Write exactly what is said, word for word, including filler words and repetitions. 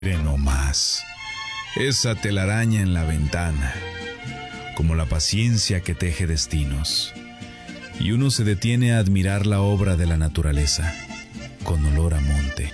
Miren nomás, esa telaraña en la ventana, como la paciencia que teje destinos. Y uno se detiene a admirar la obra de la naturaleza, con olor a monte.